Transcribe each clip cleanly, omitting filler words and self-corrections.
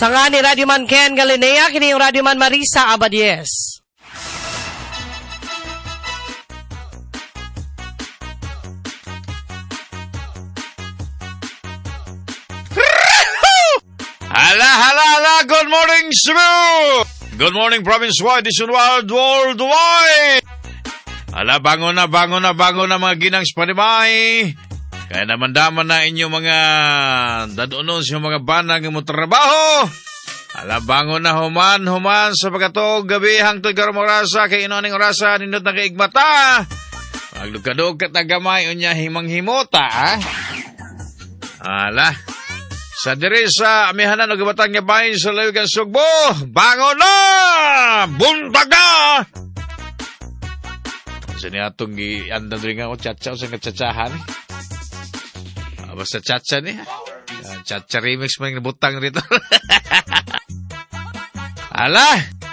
Sa nga ni Radio Man Ken Galinea, kini yung Radio Man Marisa Abadies. Hala, good morning, Cebu! Good morning, province-wide, nationwide, worldwide! Hala, bango na mga ginangs panimay. Kaya naman-daman na inyo mga dadunon sa mga banang mo trabaho. Hala, bango na human sa pagkatog gabi hangtod karong orasa kay inoning orasa nindot na kaigmata. Maglukadog kat nagamay unya himang-himota, ha? Hala, sa diri sa amihanan o gabatang nga bahin sa Lawigan Sugbo, bango na! Buntaga! Kasi niya itong i-andan rin ako, tchatcha, sa nga-tchatchahan. Basta tchatcha niya. Tchatcha remix mo yung nabutang rito. Ala!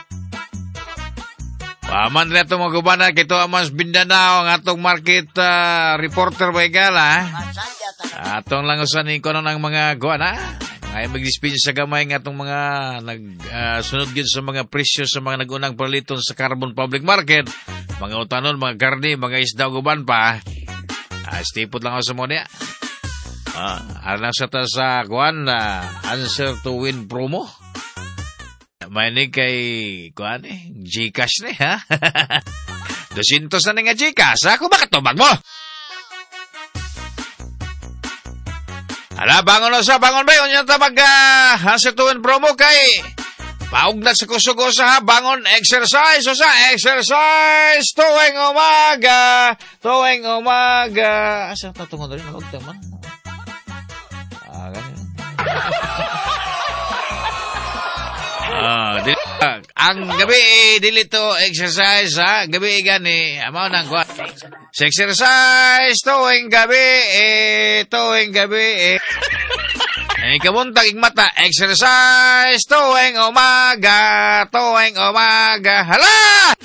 Paman rin itong mga gubana, kito amans Bindanao, ang atong market reporter ba igala, atong langusan ko ng mga guwan, ha? Ngayon mag-dispatch sa gamay ng atong mga sunod gid sa mga presyo sa mga nagunang paliton sa carbon public market. Mga utanon, mga karne, mga isda guban pa. Stipot lang ako sa muna. Alang sa ta sa guwan, answer to win promo. May ni kay kuan Gcash ni, ha? 200 na nga Gcash, ha? Kung bakit tubag mo? Ala, bangon ba? Unya ta answer to win promo kay paug na sa kusugosa, ha? Bangon, exercise tuwing umaga. Asa tatungon rin, mag-ugta man. Ganyan. Ang gabi dili to exercise, ha? Gabi gani amo nang kuan. Exercise tuwing gabi. Kabuntag igmata, exercise tuwing umaga. Hala!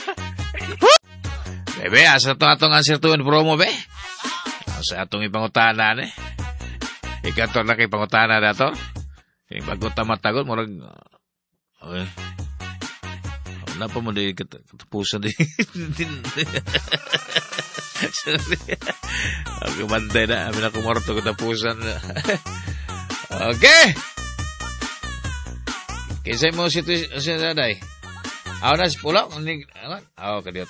Bebe, asa to atong answer to win promo, be? Asa atong ipangutana ni? Ikato na kay pangutana dato? Kay bago tamatagon murag okay. Wala pa mo di katapusan di. Ako bantay na. Amin ako marto katapusan. Okay. Kisay mo siya saday. Ako na si Pulaw. Ako kadiyot.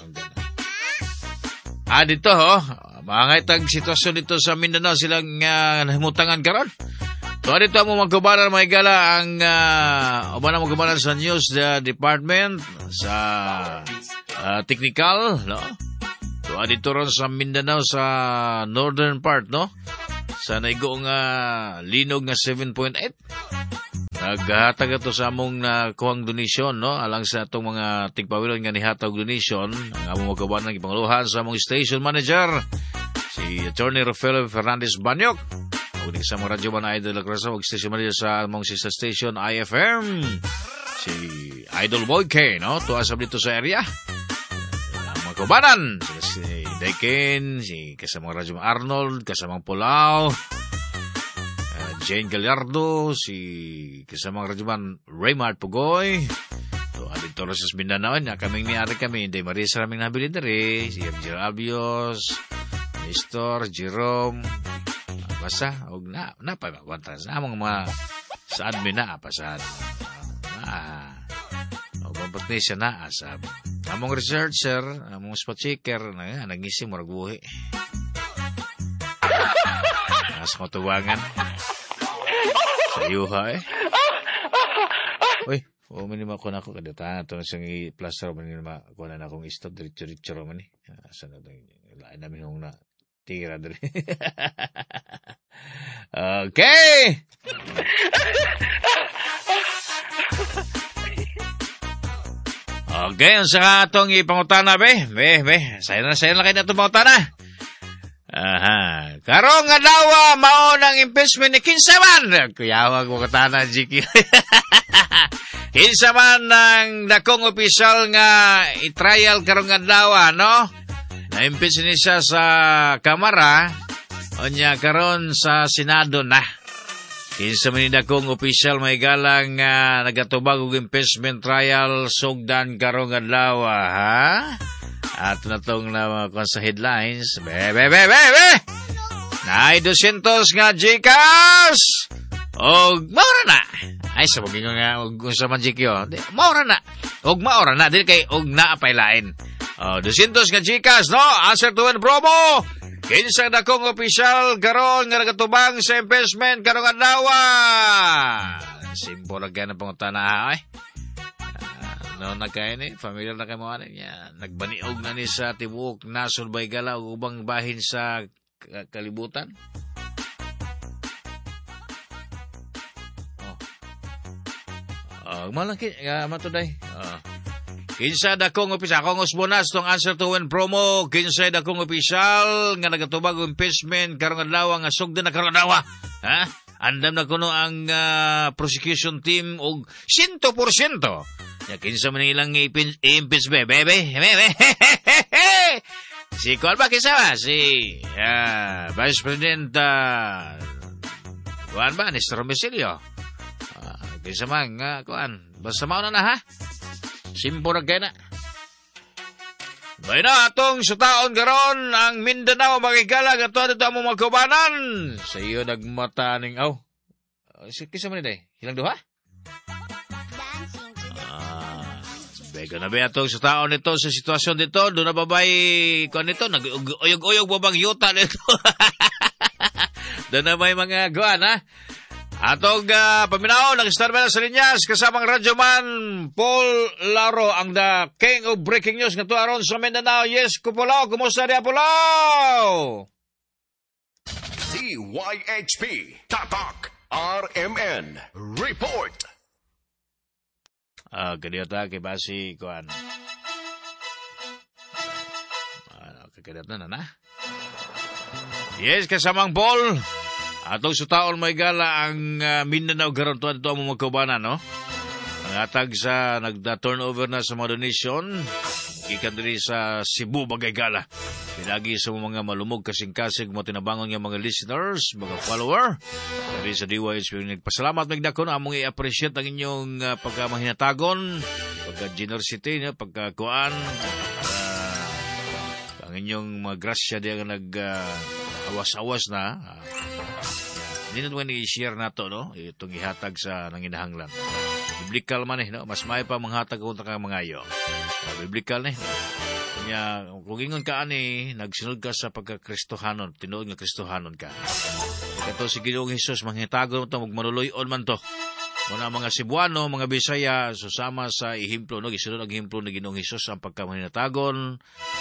Dito ho. Mga itag sitwasyon dito sa Mindanao silang nahimutangan karon. So, dito mo magkubaran mga igala ang umana magkubaran sa news department, sa technical, no? So, dito ron sa Mindanao, sa northern part, no? Sa naigoong linog nga 7.8. Naghatag ito sa among kuhang donation, no? Alang sa itong mga tigpawilon nga nihatag donation, ang among magkubaran ng ipanguluhan sa among station manager, si Attorney Rafael Fernandez Banyok. Unik sa mga radyo man Idol Agrasa, huwag station manager sa among sister station IFM, si Idol Boy K, no? Tuasab dito sa area. Mga kubanan, si Dekin, si kasamang radyo Arnold, kasamang Pulao, Jane Gallardo, si kasamang radyo man Raymart Pugoy. So, dito rin sa Mindanao, kaming niyari kami, hindi marisa raming nabili dere, si Angel Abios, Nestor, Jerome, basta, huwag na pagkakontas na among mga sa admin na pasan. Huwag mampatni siya na asab. Among researcher, among spot checker, nag-isip mo ragbuhi. Nasa matuwangan. Sa yuha Uy, minima ko na ako. Kadata, ito na siyang i-plaster. Minima ko na akong stop. Diretso naman Saan na ito? Lain namin yung tira dali. Okay. Okay, ang saka itong ipangutana, be. Sayo na kayo na itong pangutana. Karong nga dawa, mao ng impeachment ni Kinsaman. Kuyawag mo katana, Jiki. Kinsaman ng dakong opisyal nga i-trial karong nga dawa, no? Na-impeach ni siya sa Kamara, o niya karon sa Senado na. Kinsa man kong official may galang nagatubag og impeachment trial sugdan karong adlaw, ha? At na tong na sa headlines. Be! Naay 200 nga Gcash! Og maura na. Ay, sa maging nga, og sa man Gcash, maura na. Og maura na, dili kay og naapaylain. 200 nga Gcash, no? Answer to win promo! Kinsa na kong official karon nga nagatubang sa investment karong adlaw. Simple ra gyud ang pangutana, ay. No nagkay ni familiar na kay mo ani niya. Nagbaniog na ni sa tibuok nasod Baygala ug ubang bahin sa kalibutan. Malaki matuday. Kinsa dakong opisyal akong usbonas tong answer to win promo. Kinsa dakong opisyal nga nagatubag og impeachment karong adlaw nga sugdan na karong adlaw. Ha? Andam na kuno ang prosecution team og 100%. Ya kinsa man ilang i-impeach bebe. Si Kuan ba kinsa ba? Si Vice President Kuan ba? Nestor Romesilio. Kinsa man nga Kuan. Basta mao na ha? Simpura kaya na. Bay na atong sutaon garon ang Mindanao magigala gato dito ang mga kubanan. Sa iyo nagmata ning kisa man day? Hilang duha? Bega na ba atong sutaon nito sa sitwasyon dito? Doon na babay ko nito nag-uyog-uyog babang yuta nito. Doon na may mga guan ha. Atong paminaw, nag-start ba sa linyas kasamang radyoman Paul Laro, ang the king of breaking news nga aron sa Mindanao. Yes, Kupulaw, kumusta di Apulaw? DYHP Tatak RMN Report. Kadiyota kay basi kuan. Kadiyota na. Yes, kasamang Paul. Atong sutaon may gala ang Mindanao garon tuwa dito ang mga kaubanan, no? Ang atag sa nagda-turnover na sa mga donation, ikan diri sa Cebu bagay gala. Pinagi sa mga malumog kasing-kasing mo tinabangon nga mga listeners, mga follower. Diri sa DYHP nagpasalamat magdakon among i-appreciate ang inyong pagkamahinatagon, pagka-generosity, pagka-kuan, ang inyong mga grasya diya nga awas-awas na. Hindi na i-share na to, no? Itong ihatag sa nanginahanglan. Biblical man no? Mas may pa manghatag kung kang mangayo. Biblical Kanya, kung ingon ka nagsunod ka sa pagka-Kristohanon, tinuod nga Kristohanon ka. Ito si Ginoong Hesus, manghitagon ito, magmanuloy-on man to. Muna mga Cebuano, mga Bisaya, susama sa ihimplo, no? Gisunod ang ihimplo ni Ginoong Hesus ang pagka-manghitagon,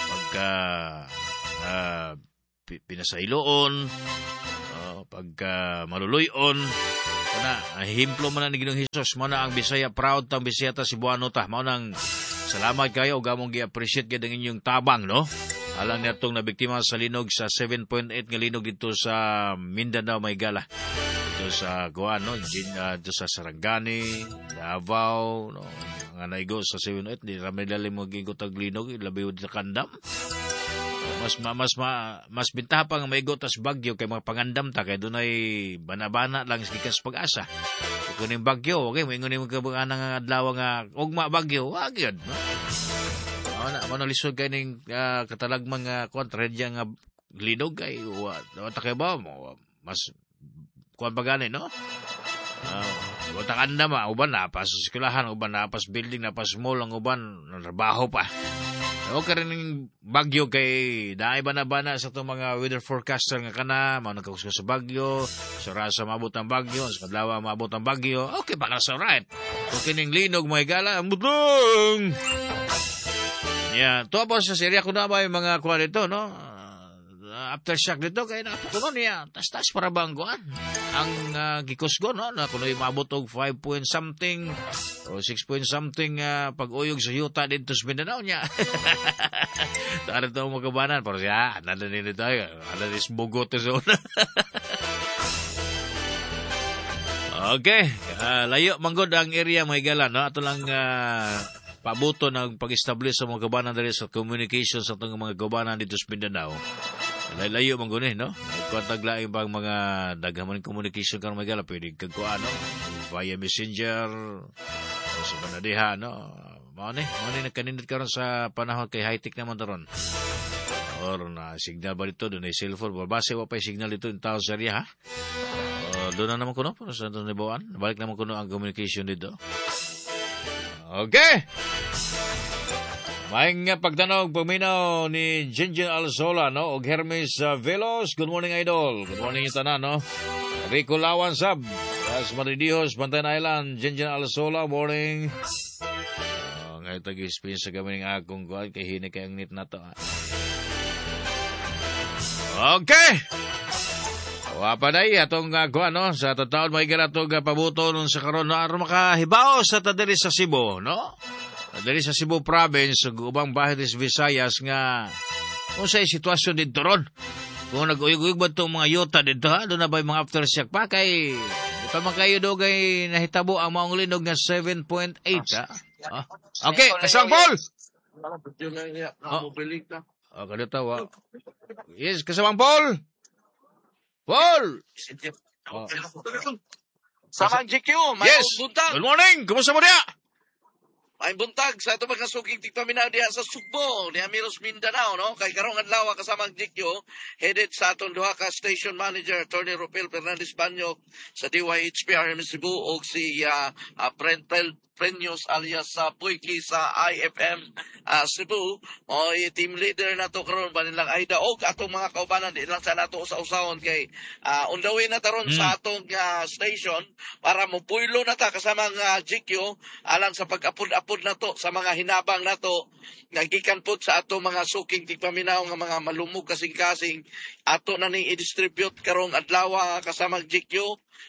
pinasailoon, pagka maluluyon, himplo man na ni Ginoong Hesus, mo na ang Bisaya, proud tang Bisaya ta Cebuano ta, mo nang salamat kayo, gamong gi-appreciate kayo ng inyong tabang, no? Alang netong nabiktima sa linog sa 7.8 nga linog dito sa Mindanao, Maygala. Dito sa Guan, no? Dito sa Sarangani, Davao, no? Nga naigo sa 7.8, di ramay dali mo gigot ang linog, labi dito Kandam. Mas bintaha pang maigot as bagyo kay mga pangandam ta kay dunay bana-bana lang gikas pag-asa. Kung yung bagyo, okay, mo ingon mo kabang nga adlaw nga ugma bagyo, wag yun, no? Ano lisod kay ning katalag mga kontradya nga linog kay ta kay ba mo mas kuan pagani, no? Wata kanda uban na pas eskwelahan, uban na pas building, na pas mall, ang uban trabaho pa. O ka rin ng bagyo kay daay bana-bana sa itong mga weather forecaster nga kana, mga nagkakusga sa bagyo, sa rasa maabot ang bagyo, sa kadlawa maabot ang bagyo, okay pa ka sa right. Kung kining linog mo igala, mutong! Yeah, tuwa po sa serya ko na ba yung mga kuha nito, no? Aftershock dito, kaya napukunon niya, tas-tas para bang kuhan. Ang gikusgo, no? Na kuno'y maabot og 5 point something o 6 point something pag-uyog sa yuta dito sa Mindanao niya. Tara ito ang magabanan, pero siya, nadanin ito tayo, nadanis bugot sa una. Okay, layo manggod ang area mga igala, no? Ato lang pabuto ng pag-establish sa mga kabanan dali sa communication sa itong mga kabanan dito sa Mindanao. Layo man guni, no? kontaglaing bang mga daghaman communication karon magala pwede kag ano via messenger o sa banadiha no. Mao ni nagkanindot karon sa panahon kay high tech naman taron. Or na signal ba dito doon ay cellphone base wa pa signal dito in tao sa area ha. Doon na naman kuno para sa Nibuan. Balik naman kuno ang communication dito. Okay. Maing pagtanaw paminaw ni Jinjin Alzola no og Hermes Velos. Good morning idol. Good morning tanan no. Rico Lawan sab. As Maridihos Bantayan Island Jinjin Alzola morning. Ngay tag-spin sa gamin ng akong kuan kay hini kay ang nit nato. Okay. Wapaday atong kuan no sa taon may atong pabuto nun sa karon na aron makahibaw sa tadiri sa Cebu no. Dali sa Cebu province ug ubang bahin sa Visayas nga unsay sitwasyon didto ron. Kung nag-uyog-uyog ba itong mga yuta dito ha, doon na ba yung mga aftershock pa kay ito man kayo dogay nahitabo ang maong linog nga 7.8 ha. Okay, Kasang Paul. Kada tawa. Yes, Kasang Paul. Paul. Samang GQ, yes. Buntag. Good morning. Kumusta mo diya? May buntag sa ito magkasuging tigpaminaw diha sa Sugbo, diha Miros Mindanao, no? Kay karong adlaw kasamang GQ, headed sa atong duha ka station manager, Attorney Ropel Fernandez Banyok sa DYHPRM Cebu o si Prentel Prenyos alias sa Puiki sa IFM Cebu o team leader nato karon ba nilang Aida og atong mga kaubanan di lang sa nato sa usahon kay undawin na taron sa atong station para mopuylo na ta kasama nga GQ alang sa pag-apod-apod nato sa mga hinabang nato nga gikan pud sa atong mga suking tigpaminaw nga mga malumog kasing-kasing ato na ni i-distribute karong adlaw kasama GQ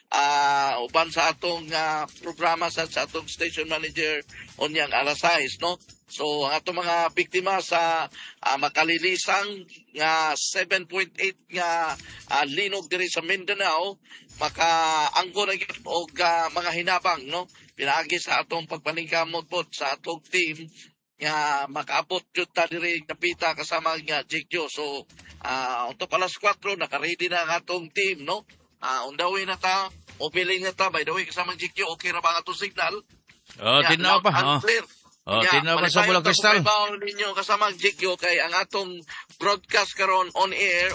uban sa atong programa sa atong station manager onyang alas 6 no. So ang atong mga biktima sa makalilisang nga 7.8 nga linog diri sa Mindanao makaanggo na gyud og mga hinabang no. Pinaagi sa atong pagpaningkamot pod sa atong team nga makaabot jud ta diri kapita kasama nga GQ. So unto alas 4 naka-ready na ang atong team no. Undawin na ta o piling na ta by the way kasama GQ okay ra ba ang atong signal? Tinaw pa. Clear. Tinaw pa sa Bulag Kristal. Malipay ninyo kasama GQ kay ang atong broadcast karon on air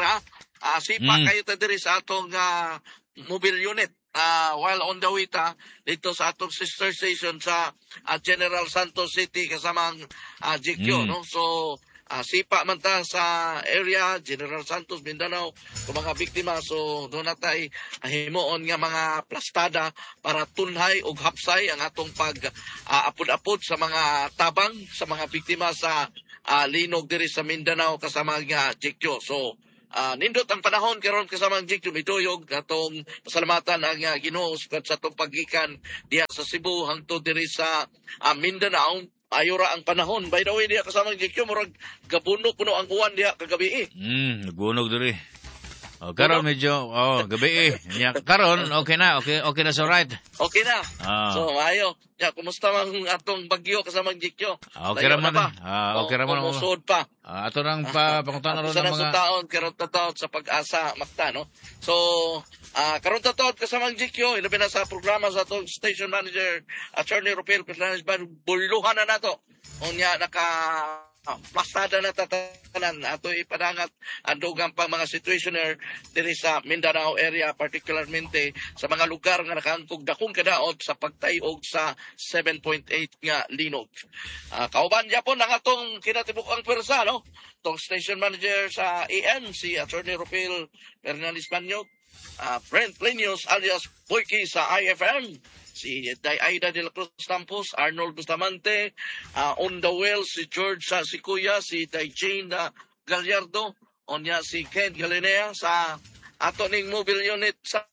sipa kayo ta diri sa atong mobile unit while on the way ta dito sa atong sister station sa General Santos City kasama GQ no. So sipa man ta sa area General Santos Mindanao kung mga biktima so doon na tayo himuon nga mga plastada para tunhay o hapsay ang atong pag-apod-apod sa mga tabang sa mga biktima sa linog diri sa Mindanao kasama nga GQ. So nindot ang panahon karon kasama ang GQ miduyog atong pasalamatan ang Ginoo sa atong paggikan diha sa Cebu hangtod diri sa Mindanao. Ayura ang panahon. By the way, diya kasama ng GQ, murag gabunog kuno ang uwan diya kagabi Nagunog diri. Karon medyo gabi karon okay na sa right. Okay na. So ayo. Kumusta man atong bagyo kasama ng GQ? Okay ra man. Okay ra man. Musod pa. Ato nang pangutan ron ng mga taon karon taon sa pag-asa makta no. So karon taon kasama ng GQ, ilabi na sa programa sa atong station manager Attorney Ropel Fernandez buluhan na nato. Unya plastada na tatanan ato ipadangat ang dugang pang mga situationer diri sa Mindanao area particularmente sa mga lugar nga nakaangkog dakong kadaot sa pagtayog sa 7.8 nga linog. Kauban yapon ang atong kinatibukang pwersa no. Tong station manager sa AM si Attorney Ropel Fernandez Banyok, Brent Plenios alias Puiki sa IFM, si Aida de la Cruz Campos, Arnold Bustamante, on the well si George si Kuya, si Jane Gallardo, onya si Ken Galinea sa ato ning mobile unit sa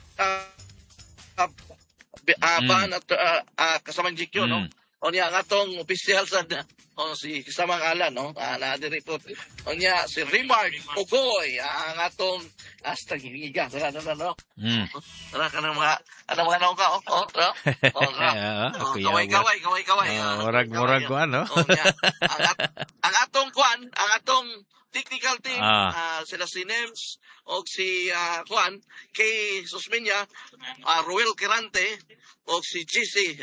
ban at kasamang GQ no. Onya ang atong opisyal sa si kasamang alan no. Na diri po. Onya si Rimard Ugoy ang atong hasta gigiga no. Ra ka mga naong ka Kaway. Murag ko ano. Ang atong technical team, sila si Nems o si Juan, kay Susminya, Ruel Quirante o si Chisi,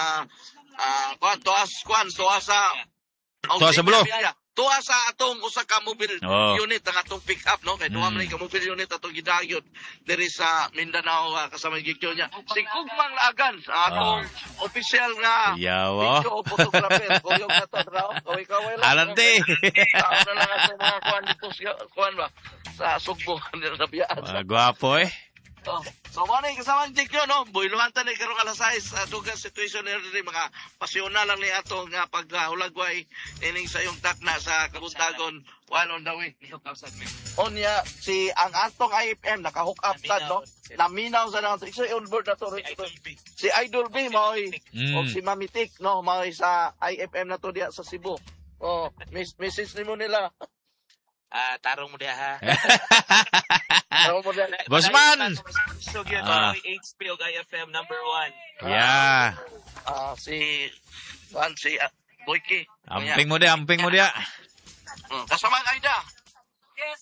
Tuasa Blo. Tuwa sa atong usa ka mobile unit ang atong pick up no kay duha man ka mobile unit atong gidayon diri sa Mindanao kasama gikyo niya si Kugmang Lagan sa atong official nga video photographer kuyog na to raw kaway alante ano lang sa mga kuan ba sa Sugbo sa biyaan gwapo So, mo na kasama ang Jikyo, no? Builuhan ta na karong alas 6 dugang situation nila mga pasyonal lang ni ato nga paghulagway ining sa yung takna sa Kabuntagon while on the way. Onya, ang atong IFM naka-hook up sad, no? Naminaw sa nato. Isa on board na to. Si Idol B, maoy. O si Mamitik, no? Maoy sa IFM na to diya sa Cebu. Oh, message ni mo nila. Tarong mo diya ha. Bossman! So, yun, HP o IFM number 1. Yeah. Si Boyki. Amping mo dia. Kasama ang Aida. Yes.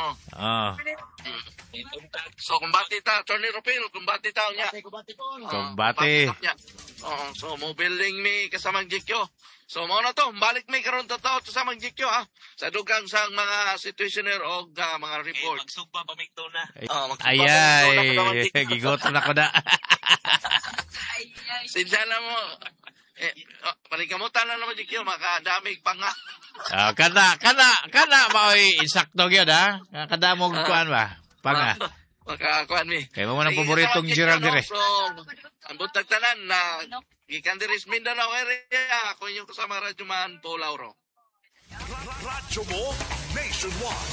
So, kumbati ta, Tony Ropil, kumbati ta niya. Kumbati. So, mo building mi kasamang Jikyo. So, mo na to, balik mi karon to kasamang Jikyo, ha? Sa dugang sang mga situationer o mga report. Magsugba pa may na. Ayay, gigoto na ko na. Sinsala mo, panikamutan na naman Jikyo, makadamig pa nga. Kana, maoy, insakto yun, ha? Kada mo kuan ba? Panga. Makakuan mi. Kaya mo nang paboritong Gerald dire. So, ang buntag tanan na gikan diri sa Mindanao area, ako yung kasama Radyo Man, Paul Lauro. Radyo mo, nationwide.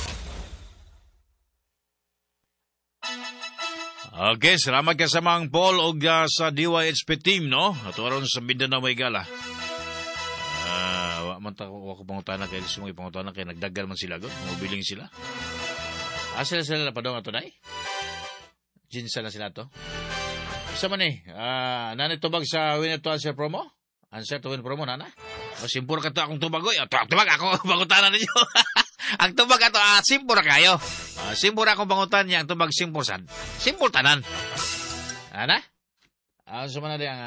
Okay, salamat ka sa mga Paul o sa DYHP team, no? At waron sa Mindanao may gala. Wako pangutana kayo sa mga pangutana kayo nagdagal man sila, mubiling sila. Sila na pa daw nga to, day? Jinsa na sila to. Isa man nanay tubag sa winner to answer promo? Answer to win promo, nana? O simpur ka to akong tubagoy. Tubag ako, pangutana ninyo. Ang tubag ato, simpur kayo. Simpur akong pangutan niya, ang tubag simpursan. Simpur tanan. Ana? Suma na diya nga.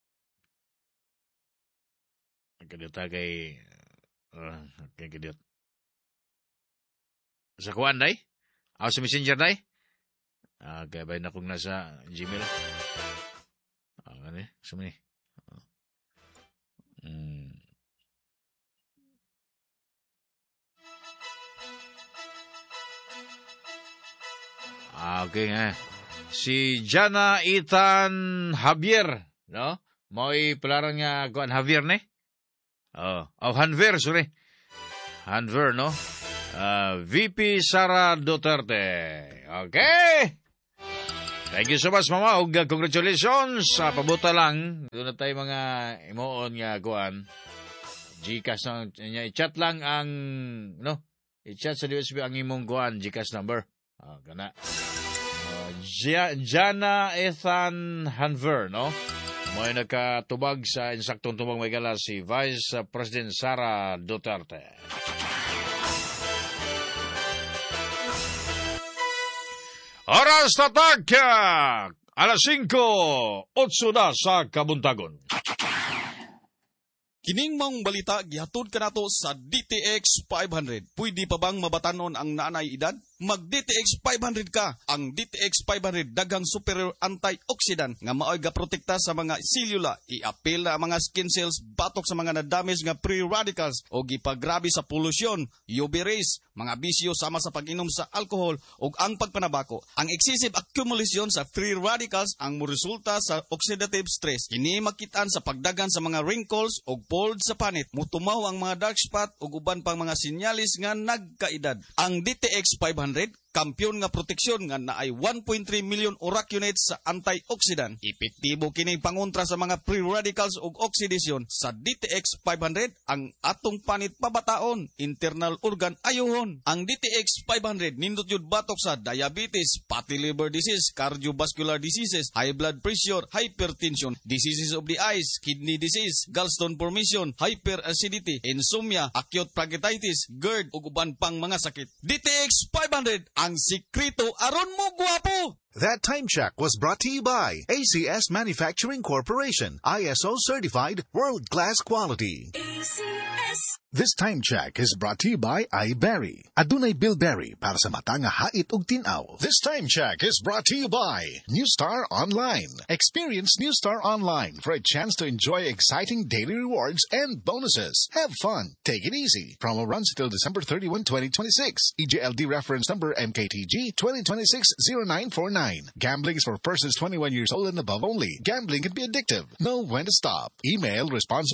Kadita kay... kadita. Sa kuwan, day? Sa messenger, day? Kaya ba na kung nasa Gmail? Ano eh? Sumini. Okay nga. Si Jana Ethan Javier, no? Mo'y palarang nga kuan Javier, ne? Hanver, sorry. Hanver, no? VP Sara Duterte. Okay. Thank you so much, mama. Og congratulations sa pabuta lang. Doon na tayo mga imoon nga kuan. Gcash niya. I-chat lang ang, no? I-chat sa USB ang imong kuan, Gcash number. Kana. Jana Ethan Hanver, no? May nakatubag sa insaktong tubag may gala si Vice President Sara Duterte. Oras tatag, alas 5:08 na sa Kabuntagon. Kining mong balita gihatod kanato sa DTX 500. Pwede pa bang mabatanon ang naanay edad? Mag DTX 500 ka. Ang DTX 500 daghang superior antioxidant nga maoy gaprotekta sa mga selula, i-apil na mga skin cells batok sa mga na-damage nga free radicals o gipagrabe sa polusyon, UV rays, mga bisyo sama sa pag-inom sa alcohol ug ang pagpanabako. Ang excessive accumulation sa free radicals ang moresulta sa oxidative stress. Kini makitaan sa pagdagan sa mga wrinkles ug fold sa panit, mutumaw ang mga dark spot ug uban pang mga sinyalis nga nagkaedad. Ang DTX 500 Kampyon nga proteksyon nga naay 1.3 million URAC units sa antioxidant. Epektibo kining pangontra sa mga free radicals ug oxidation. Sa DTX 500 ang atong panit pabataon, internal organ ayohon. Ang DTX 500 nindot yun batok sa diabetes, fatty liver disease, cardiovascular diseases, high blood pressure, hypertension, diseases of the eyes, kidney disease, gallstone formation, hyperacidity, insomnia, acute pancreatitis, GERD ug uban pang mga sakit. DTX 500 ang sikreto aron mo gwapo. That time check was brought to you by ACS Manufacturing Corporation, ISO certified, world-class quality. This time check is brought to you by iBerry. Adunay Bilberry para sa mata nga hait ug tinaw. This time check is brought to you by New Star Online. Experience New Star Online for a chance to enjoy exciting daily rewards and bonuses. Have fun. Take it easy. Promo runs until December 31, 2026. EJLD reference number MKTG 2026-0949. Gambling is for persons 21 years old and above only. Gambling can be addictive. Know when to stop. Email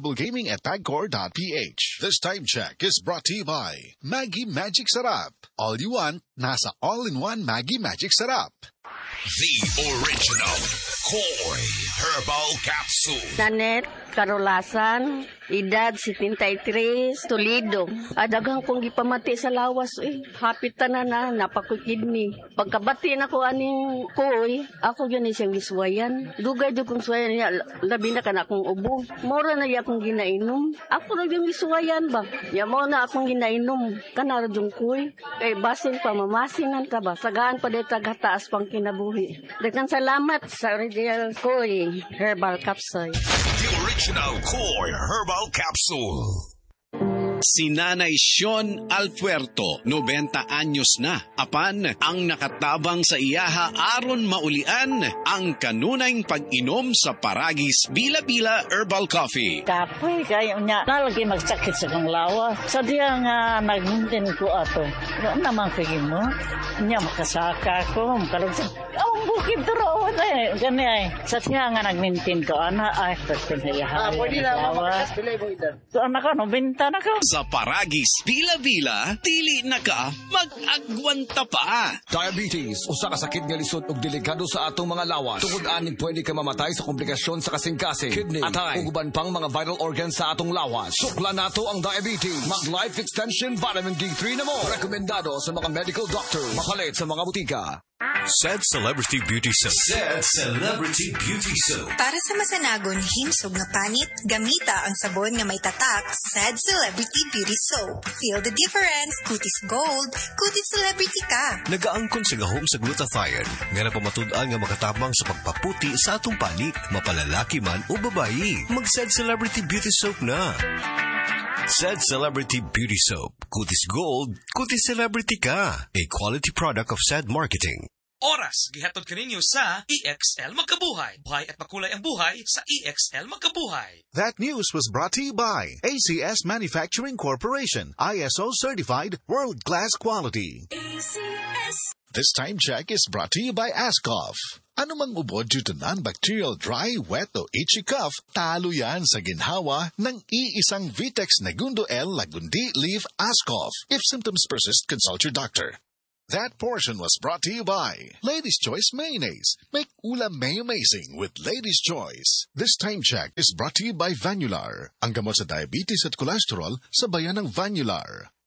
responsiblegaming@pagcor.ph. This time check is brought to you by Maggie Magic Sarap. All you want, nasa all-in-one Maggie Magic Sarap. The original Koi Herbal Capsule. Nanet Karolasan, edad 73, Toledo. Adagang kong gipamati sa lawas, hapit na napakukidney. Pagkabati na ko aning koy, ako yun siyang giswayan. Dugay doon kong swayan niya, labi na ka na akong ubo. Mora na akong ginainom. Ako na yung giswayan ba? Ya mo na akong ginainom. Kanara yung koy. Kay basin pa, mamasinan ka ba? Sagaan pa dito tagataas pang kinabuhi. Dagan salamat sa original koy Herbal Capsule. The original Koi Herbal Capsule. Si Nanay Sean Alpuerto, 90 anyos na. Apan, ang nakatabang sa iyaha aron maulian ang kanunayng pag-inom sa Paragis Bila-Bila Herbal Coffee. Kapoy kayo niya, nalagi magsakit sa kong lawa. Sa diya nga nag-maintain ko ato. Noon naman kayo mo, niya makasaka ko, makalagsan. Ang bukid roon gani ay. Sa diya nga nag-maintain ko, ay, pagkin sa iyaha. Pwede na, makaspilay mo edad. So, anak ko, benta na ko. Sa Paragis Bila-Bila, dili na ka mag-agwanta pa. Diabetes, usa ka sakit nga lisod ug delikado sa atong mga lawas. Tungod aning pwede ka mamatay sa komplikasyon sa kasing-kasing, kidney, atay, ug uban pang mga vital organs sa atong lawas. Sukla nato ang diabetes. Mag-Life Extension Vitamin D3 na mo. Rekomendado sa mga medical doctor. Mapalit sa mga butika. Said Celebrity Beauty Soap. Said Celebrity Beauty Soap. Para sa masanagon himsog nga panit, gamita ang sabon nga may tatak, Said Celebrity Beauty Soap. Feel the difference. Kutis gold, kutis celebrity ka. Nagaangkon sa gahom sa glutathione, nga napamatud-an nga makatabang sa pagpaputi sa atong panit, mapalalaki man o babayi. Mag-Said Celebrity Beauty Soap na. Said Celebrity Beauty Soap. Kutis Gold, kutis celebrity ka. A quality product of Said Marketing. Oras, gihatod kaninyo sa EXL Magkabuhay. Buhay at makulay ang buhay sa EXL Magkabuhay. That news was brought to you by ACS Manufacturing Corporation, ISO certified, world-class quality. ACS. This time check is brought to you by Ascoff. Ano mang ubod due to non-bacterial dry, wet o itchy cough, talo yan sa ginhawa ng iisang Vitex Negundo L Lagundi Leaf Ascoff. If symptoms persist, consult your doctor. That portion was brought to you by Lady's Choice Mayonnaise. Make ulam may amazing with Lady's Choice. This time check is brought to you by Vanular. Ang gamot sa diabetes at cholesterol sa bayan ng Vanular.